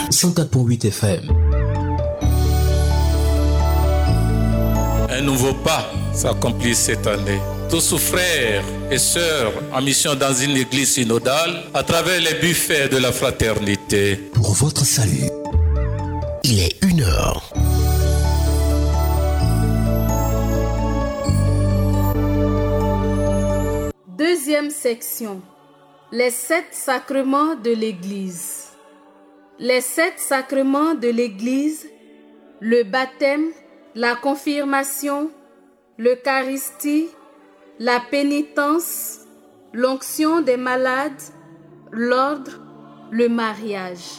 104.8 FM. Un nouveau pas s'accomplit cette année. Tous frères et sœurs en mission dans une église synodale à travers les buffets de la fraternité. Pour votre salut, il est 1h. Deuxième section. Les 7 sacrements de l'Église. Les 7 sacrements de l'Église, le baptême, la confirmation, l'Eucharistie, la pénitence, l'onction des malades, l'ordre, le mariage.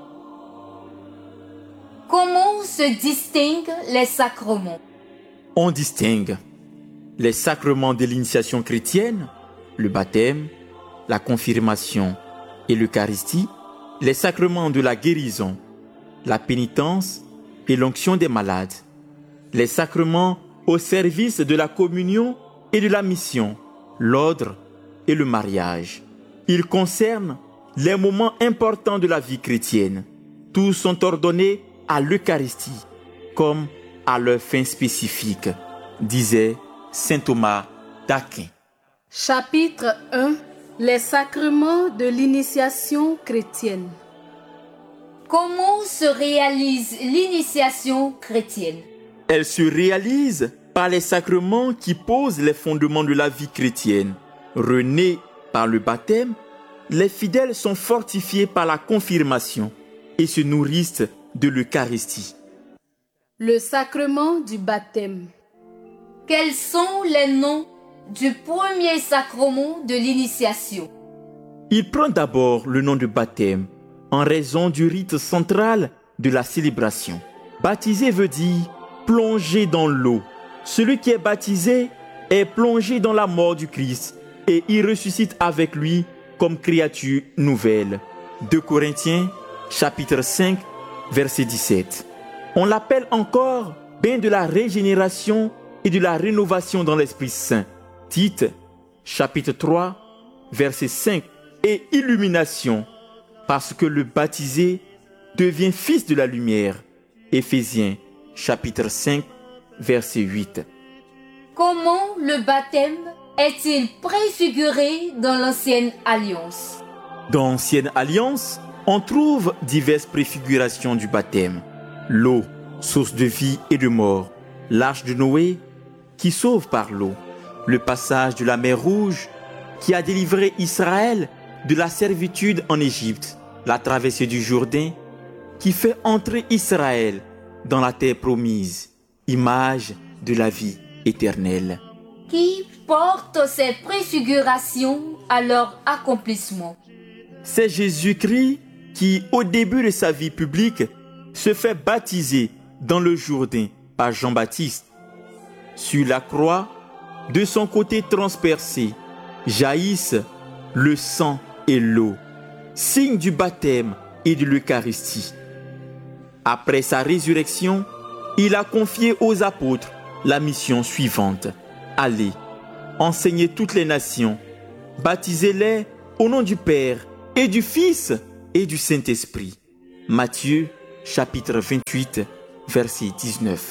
Comment se distinguent les sacrements? On distingue les sacrements de l'initiation chrétienne, le baptême, la confirmation et l'Eucharistie, les sacrements de la guérison, la pénitence et l'onction des malades, les sacrements au service de la communion et de la mission, l'ordre et le mariage. Ils concernent les moments importants de la vie chrétienne. Tous sont ordonnés à l'Eucharistie, comme à leur fin spécifique, disait saint Thomas d'Aquin. Chapitre 1. Les sacrements de l'initiation chrétienne. Comment se réalise l'initiation chrétienne? Elle se réalise par les sacrements qui posent les fondements de la vie chrétienne. Renés par le baptême, les fidèles sont fortifiés par la confirmation et se nourrissent de l'Eucharistie. Le sacrement du baptême. Quels sont les noms du premier sacrement de l'initiation? Il prend d'abord le nom de baptême en raison du rite central de la célébration. Baptiser veut dire plonger dans l'eau. Celui qui est baptisé est plongé dans la mort du Christ et il ressuscite avec lui comme créature nouvelle. 2 Corinthiens, chapitre 5, verset 17. On l'appelle encore bain de la régénération et de la rénovation dans l'Esprit Saint. Tite, chapitre 3, verset 5, et illumination, parce que le baptisé devient fils de la lumière. Éphésiens, chapitre 5, verset 8. Comment le baptême est-il préfiguré dans l'Ancienne Alliance? Dans l'Ancienne Alliance, on trouve diverses préfigurations du baptême. L'eau, source de vie et de mort. L'arche de Noé, qui sauve par l'eau. Le passage de la mer Rouge qui a délivré Israël de la servitude en Égypte, la traversée du Jourdain qui fait entrer Israël dans la terre promise, image de la vie éternelle. Qui porte ces préfigurations à leur accomplissement? C'est Jésus-Christ qui, au début de sa vie publique, se fait baptiser dans le Jourdain par Jean-Baptiste. Sur la croix, de son côté transpercé, jaillissent le sang et l'eau, signe du baptême et de l'Eucharistie. Après sa résurrection, il a confié aux apôtres la mission suivante. Allez, enseignez toutes les nations, baptisez-les au nom du Père et du Fils et du Saint-Esprit. Matthieu, chapitre 28, verset 19.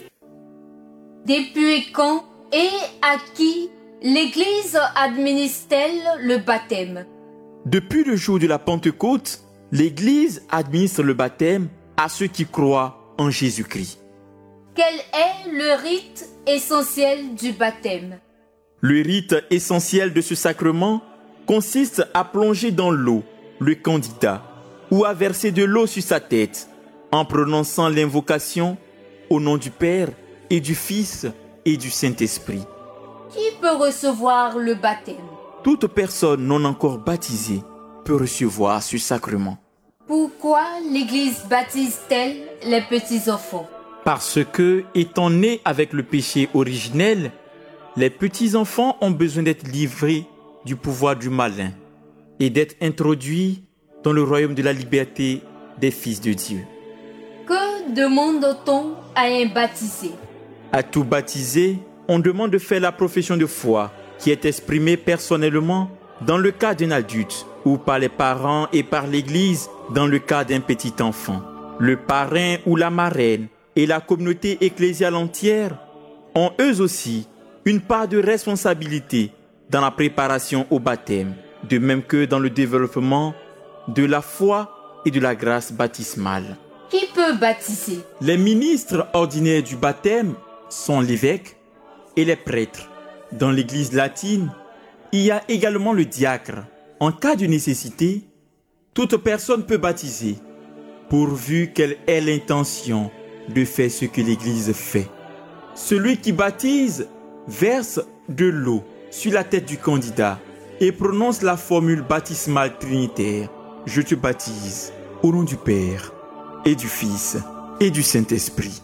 Depuis quand et à qui l'Église administre-t-elle le baptême? Depuis le jour de la Pentecôte, l'Église administre le baptême à ceux qui croient en Jésus-Christ. Quel est le rite essentiel du baptême? Le rite essentiel de ce sacrement consiste à plonger dans l'eau le candidat ou à verser de l'eau sur sa tête en prononçant l'invocation au nom du Père et du Fils et du Saint-Esprit. Qui peut recevoir le baptême? Toute personne non encore baptisée peut recevoir ce sacrement. Pourquoi l'Église baptise-t-elle les petits-enfants? Parce que, étant nés avec le péché originel, les petits-enfants ont besoin d'être livrés du pouvoir du malin et d'être introduits dans le royaume de la liberté des fils de Dieu. Que demande-t-on à un baptisé? À tout baptisé, on demande de faire la profession de foi qui est exprimée personnellement dans le cas d'un adulte ou par les parents et par l'Église dans le cas d'un petit enfant. Le parrain ou la marraine et la communauté ecclésiale entière ont eux aussi une part de responsabilité dans la préparation au baptême, de même que dans le développement de la foi et de la grâce baptismale. Qui peut baptiser? Les ministres ordinaires du baptême sont l'évêque et les prêtres. Dans l'église latine, il y a également le diacre. En cas de nécessité, toute personne peut baptiser, pourvu qu'elle ait l'intention de faire ce que l'église fait. Celui qui baptise verse de l'eau sur la tête du candidat et prononce la formule baptismale trinitaire. Je te baptise au nom du Père et du Fils et du Saint-Esprit.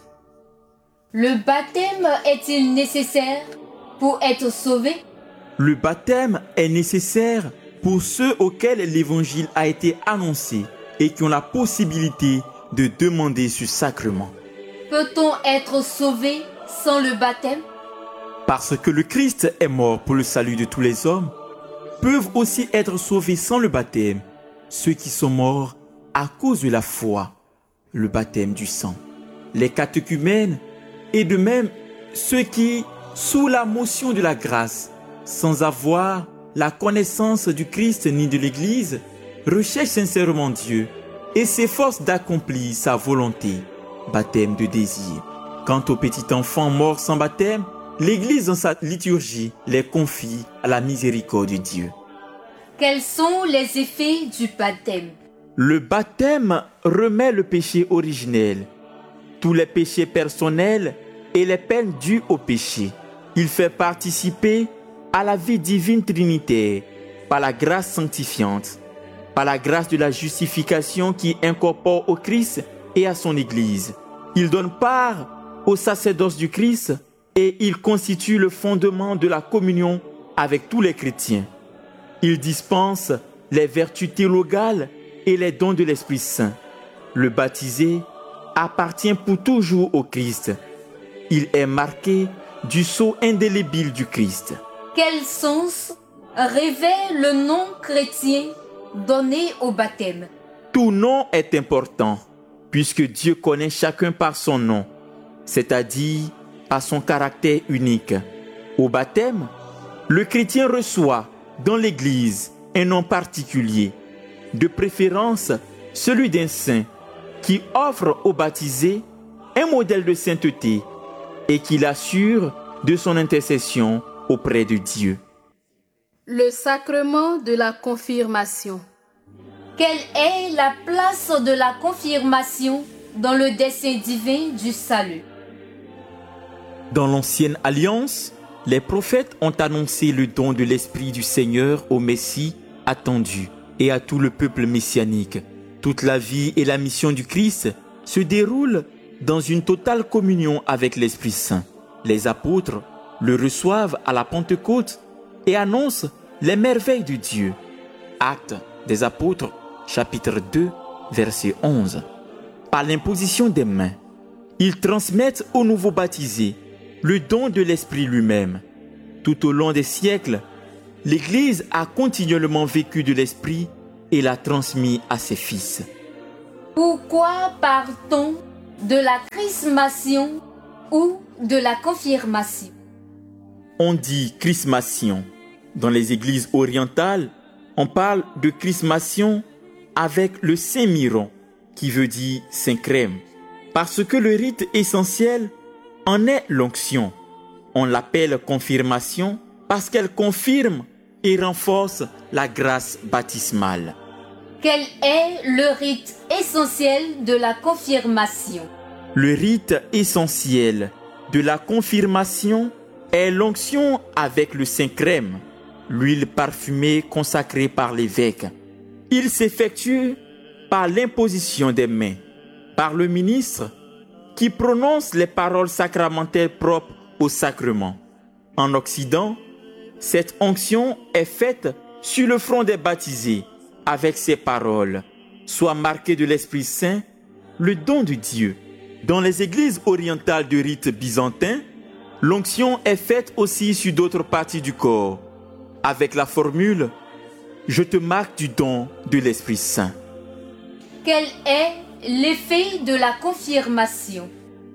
Le baptême est-il nécessaire pour être sauvé? Le baptême est nécessaire pour ceux auxquels l'évangile a été annoncé et qui ont la possibilité de demander ce sacrement. Peut-on être sauvé sans le baptême? Parce que le Christ est mort pour le salut de tous les hommes, peuvent aussi être sauvés sans le baptême ceux qui sont morts à cause de la foi, le baptême du sang. Les catéchumènes et de même ceux qui, sous la motion de la grâce, sans avoir la connaissance du Christ ni de l'Église, recherchent sincèrement Dieu et s'efforcent d'accomplir sa volonté, baptême de désir. Quant aux petits enfants morts sans baptême, l'Église dans sa liturgie les confie à la miséricorde de Dieu. Quels sont les effets du baptême? Le baptême remet le péché originel, tous les péchés personnels et les peines dues au péché. Il fait participer à la vie divine trinitaire par la grâce sanctifiante, par la grâce de la justification qui incorpore au Christ et à son Église. Il donne part au sacerdoce du Christ et il constitue le fondement de la communion avec tous les chrétiens. Il dispense les vertus théologales et les dons de l'Esprit Saint. Le baptisé appartient pour toujours au Christ. Il est marqué du sceau indélébile du Christ. Quel sens révèle le nom chrétien donné au baptême? Tout nom est important, puisque Dieu connaît chacun par son nom, c'est-à-dire par son caractère unique. Au baptême, le chrétien reçoit dans l'Église un nom particulier, de préférence celui d'un saint, qui offre au baptisé un modèle de sainteté et qui l'assure de son intercession auprès de Dieu. Le sacrement de la confirmation. Quelle est la place de la confirmation dans le dessein divin du salut? Dans l'Ancienne Alliance, les prophètes ont annoncé le don de l'Esprit du Seigneur au Messie attendu et à tout le peuple messianique. Toute la vie et la mission du Christ se déroulent dans une totale communion avec l'Esprit Saint. Les apôtres le reçoivent à la Pentecôte et annoncent les merveilles de Dieu. Actes des apôtres, chapitre 2, verset 11. Par l'imposition des mains, ils transmettent aux nouveaux baptisés le don de l'Esprit lui-même. Tout au long des siècles, l'Église a continuellement vécu de l'Esprit et l'a transmis à ses fils. Pourquoi parle-t-on de la chrismation ou de la confirmation? On dit chrismation. Dans les églises orientales, on parle de chrismation avec le Saint-Miron, qui veut dire Saint-Crème, parce que le rite essentiel en est l'onction. On l'appelle confirmation parce qu'elle confirme et renforce la grâce baptismale. Quel est le rite essentiel de la confirmation? Le rite essentiel de la confirmation est l'onction avec le Saint-Crème, l'huile parfumée consacrée par l'évêque. Il s'effectue par l'imposition des mains, par le ministre qui prononce les paroles sacramentelles propres au sacrement. En Occident, cette onction est faite sur le front des baptisés avec ces paroles, soit marqué de l'Esprit Saint, le don de Dieu. Dans les églises orientales de rite byzantin, l'onction est faite aussi sur d'autres parties du corps, avec la formule « Je te marque du don de l'Esprit Saint ». Quelle est l'effet de la confirmation?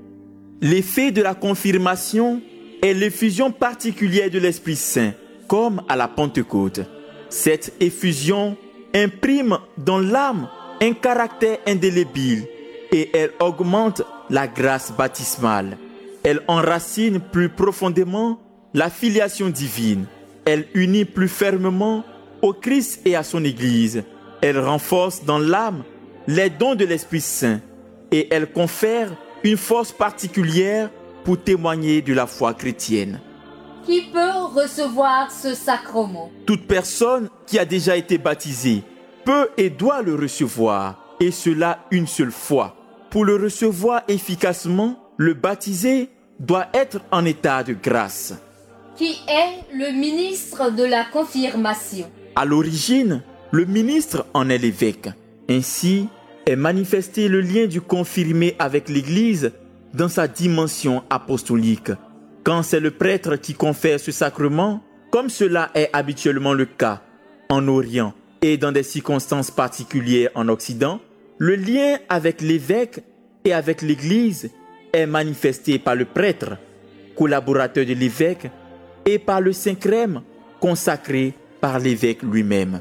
L'effet de la confirmation est l'effusion particulière de l'Esprit Saint, comme à la Pentecôte. Cette effusion imprime dans l'âme un caractère indélébile et elle augmente la grâce baptismale. Elle enracine plus profondément la filiation divine. Elle unit plus fermement au Christ et à son Église. Elle renforce dans l'âme les dons de l'Esprit Saint et elle confère une force particulière pour témoigner de la foi chrétienne. Qui peut recevoir ce sacrement? Toute personne qui a déjà été baptisée peut et doit le recevoir, et cela une seule fois. Pour le recevoir efficacement, le baptisé doit être en état de grâce. Qui est le ministre de la confirmation? À l'origine, le ministre en est l'évêque. Ainsi est manifesté le lien du confirmé avec l'Église dans sa dimension apostolique. Quand c'est le prêtre qui confère ce sacrement, comme cela est habituellement le cas en Orient et dans des circonstances particulières en Occident, le lien avec l'évêque et avec l'Église est manifesté par le prêtre, collaborateur de l'évêque, et par le Saint-Crème consacré par l'évêque lui-même.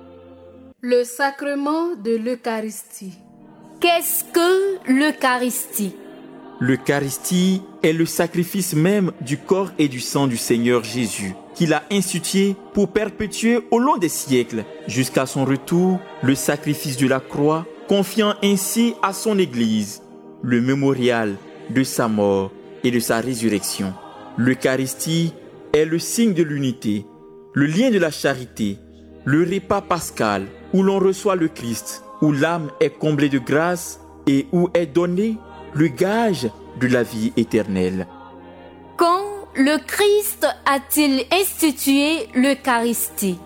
Le sacrement de l'Eucharistie. Qu'est-ce que l'Eucharistie? L'Eucharistie est le sacrifice même du corps et du sang du Seigneur Jésus, qu'il a institué pour perpétuer au long des siècles, jusqu'à son retour, le sacrifice de la croix, confiant ainsi à son Église le mémorial de sa mort et de sa résurrection. L'Eucharistie est le signe de l'unité, le lien de la charité, le repas pascal où l'on reçoit le Christ, où l'âme est comblée de grâce et où est donné le gage de la vie éternelle. Quand le Christ a-t-il institué l'Eucharistie?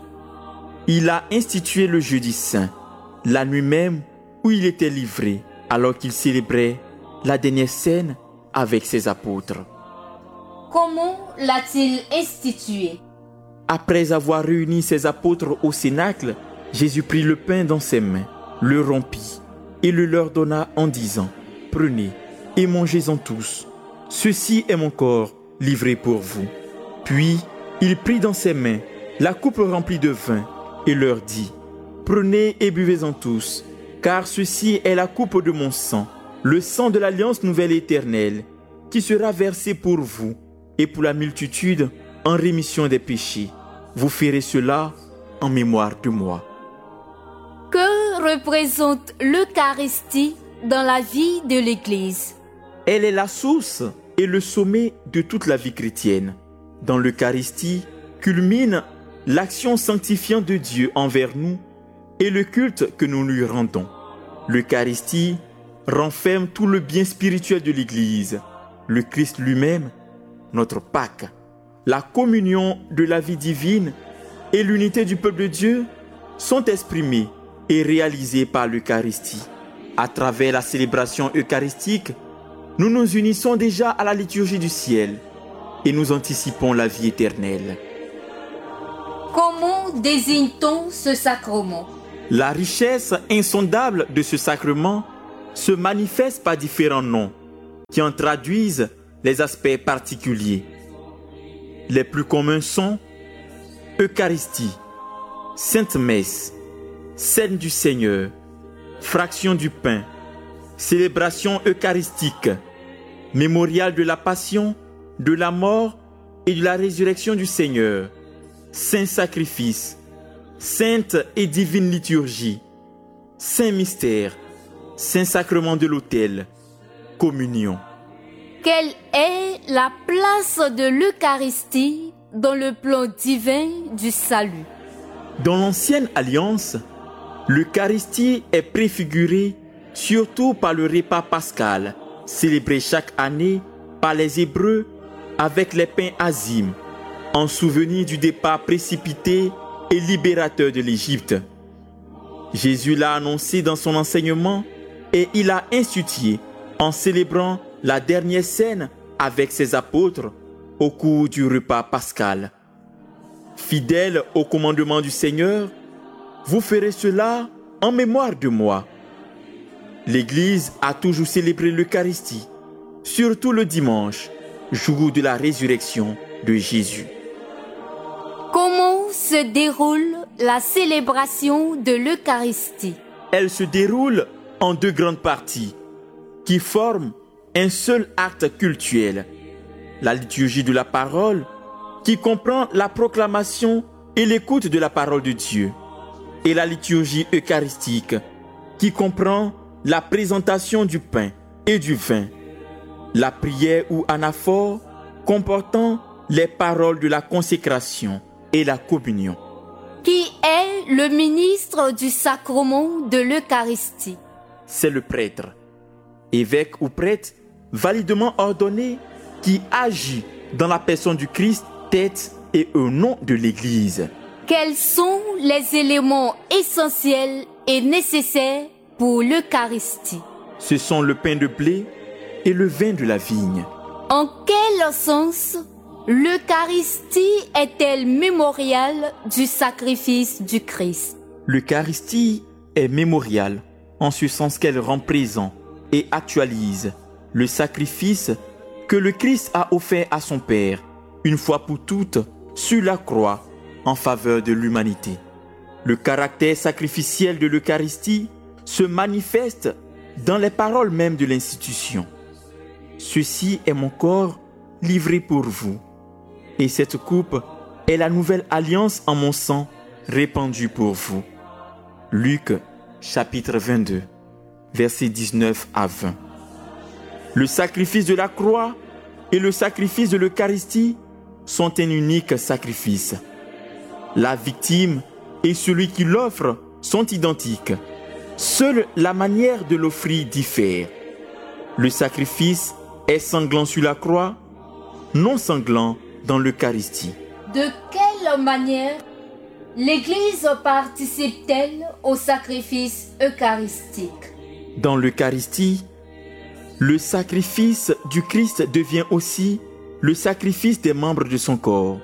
Il a institué le jeudi saint, la nuit même où il était livré, alors qu'il célébrait la dernière scène avec ses apôtres. Comment l'a-t-il institué? Après avoir réuni ses apôtres au cénacle, Jésus prit le pain dans ses mains, le rompit et le leur donna en disant: « Prenez et mangez-en tous. Ceci est mon corps livré pour vous. » Puis il prit dans ses mains la coupe remplie de vin et leur dit: « Prenez et buvez-en tous, car ceci est la coupe de mon sang, le sang de l'alliance nouvelle et éternelle, qui sera versé pour vous et pour la multitude en rémission des péchés. Vous ferez cela en mémoire de moi. » Que représente l'Eucharistie dans la vie de l'Église? Elle est la source et le sommet de toute la vie chrétienne. Dans l'Eucharistie culmine l'action sanctifiante de Dieu envers nous et le culte que nous lui rendons. L'Eucharistie renferme tout le bien spirituel de l'Église, le Christ lui-même, notre Pâque, la communion de la vie divine et l'unité du peuple de Dieu sont exprimées et réalisées par l'Eucharistie. À travers la célébration eucharistique, nous nous unissons déjà à la liturgie du ciel et nous anticipons la vie éternelle. Comment désigne-t-on ce sacrement? La richesse insondable de ce sacrement se manifeste par différents noms qui en traduisent les aspects particuliers. Les plus communs sont Eucharistie, Sainte Messe, Scène du Seigneur, Fraction du pain, Célébration eucharistique, Mémorial de la Passion, de la mort et de la résurrection du Seigneur, Saint Sacrifice, Sainte et divine liturgie, Saint Mystère, Saint Sacrement de l'autel, Communion. Quelle est la place de l'Eucharistie dans le plan divin du salut? Dans l'Ancienne Alliance, l'Eucharistie est préfigurée surtout par le repas pascal, célébré chaque année par les Hébreux avec les pains azimes, en souvenir du départ précipité et libérateur de l'Égypte. Jésus l'a annoncé dans son enseignement et il a institué en célébrant la dernière scène avec ses apôtres au cours du repas pascal. Fidèles au commandement du Seigneur, vous ferez cela en mémoire de moi. L'Église a toujours célébré l'Eucharistie, surtout le dimanche, jour de la résurrection de Jésus. Comment se déroule la célébration de l'Eucharistie? Elle se déroule en deux grandes parties qui forment un seul acte cultuel. La liturgie de la parole, qui comprend la proclamation et l'écoute de la parole de Dieu, et la liturgie eucharistique, qui comprend la présentation du pain et du vin, la prière ou anaphore comportant les paroles de la consécration et la communion. Qui est le ministre du sacrement de l'Eucharistie? C'est le prêtre, évêque ou prêtre validement ordonné, qui agit dans la personne du Christ, tête et au nom de l'Église. Quels sont les éléments essentiels et nécessaires pour l'Eucharistie? Ce sont le pain de blé et le vin de la vigne. En quel sens l'Eucharistie est-elle mémorial du sacrifice du Christ? L'Eucharistie est mémoriale en ce sens qu'elle rend présent et actualise le sacrifice que le Christ a offert à son Père une fois pour toutes sur la croix en faveur de l'humanité. Le caractère sacrificiel de l'Eucharistie se manifeste dans les paroles mêmes de l'institution. Ceci est mon corps livré pour vous. Et cette coupe est la nouvelle alliance en mon sang répandu pour vous. Luc chapitre 22, versets 19 à 20. Le sacrifice de la croix et le sacrifice de l'Eucharistie sont un unique sacrifice. La victime et celui qui l'offre sont identiques. Seule la manière de l'offrir diffère. Le sacrifice est sanglant sur la croix, non sanglant dans l'Eucharistie. De quelle manière l'Église participe-t-elle au sacrifice eucharistique? Dans l'Eucharistie, le sacrifice du Christ devient aussi le sacrifice des membres de son corps.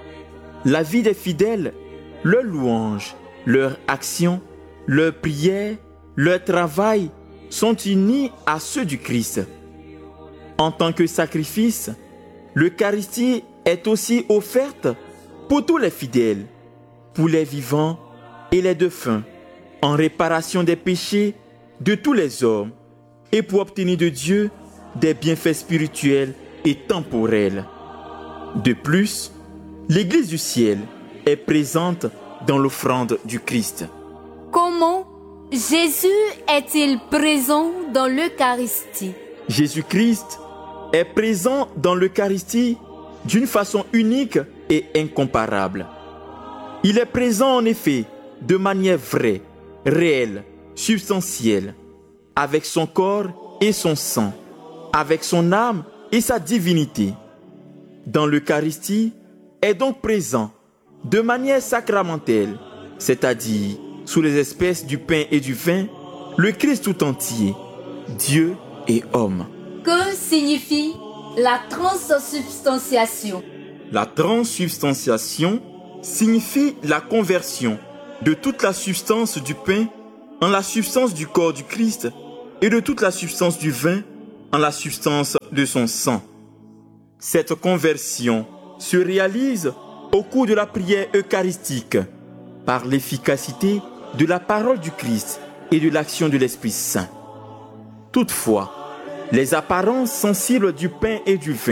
La vie des fidèles, leurs louanges, leurs actions, leurs prières, leur travail sont unis à ceux du Christ. En tant que sacrifice, l'Eucharistie est aussi offerte pour tous les fidèles, pour les vivants et les défunts, en réparation des péchés de tous les hommes et pour obtenir de Dieu des bienfaits spirituels et temporels. De plus, l'Église du ciel est présente dans l'offrande du Christ. Comment Jésus est-il présent dans l'Eucharistie? Jésus-Christ est présent dans l'Eucharistie d'une façon unique et incomparable. Il est présent en effet de manière vraie, réelle, substantielle, avec son corps et son sang, avec son âme et sa divinité. Dans l'Eucharistie est donc présent de manière sacramentelle, c'est-à-dire sous les espèces du pain et du vin, le Christ tout entier, Dieu et homme. Que signifie la transsubstantiation? La transsubstantiation signifie la conversion de toute la substance du pain en la substance du corps du Christ et de toute la substance du vin en la substance de son sang. Cette conversion se réalise au cours de la prière eucharistique par l'efficacité de la parole du Christ et de l'action de l'Esprit Saint. Toutefois, les apparences sensibles du pain et du vin